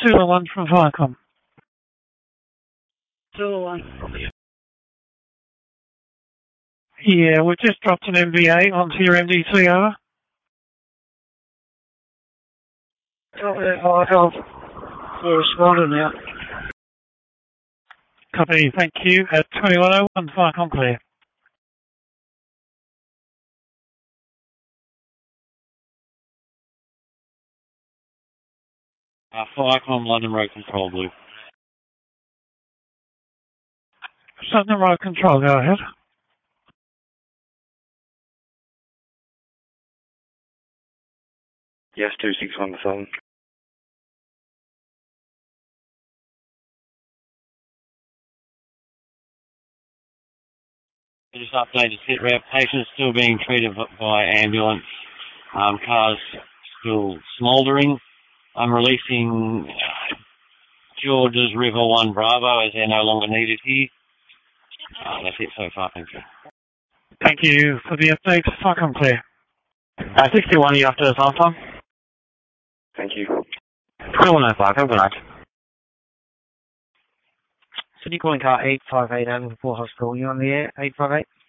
201 from Viacom. 201. Yeah, we've just dropped an MVA onto your MDC, over. We're responding now. Copy, thank you. At 2101, Viacom clear. Viacom, London Road Control, Blue. London Road Control, go ahead. Yes, 261 Southern. Just updated sit rep. Patient's still being treated by ambulance. Car's still smouldering. I'm releasing George's River 1 Bravo as they're no longer needed here. That's it so far, thank you. Thank you for the update. Viacom clear. 61, you after the last time? Thank you. 2105, have a good night. City calling car 858 Liverpool Hospital. You on the air? 858?